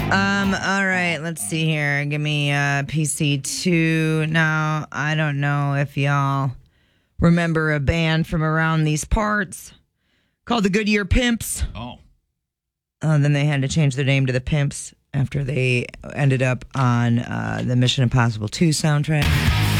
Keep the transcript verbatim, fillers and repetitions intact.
Um, all right, let's see here. Give me uh, P C two. Now, I don't know if y'all remember a band from around these parts called the Goodyear Pimps. Oh. Uh, then they had to change their name to the Pimps after they ended up on uh, the Mission Impossible two soundtrack.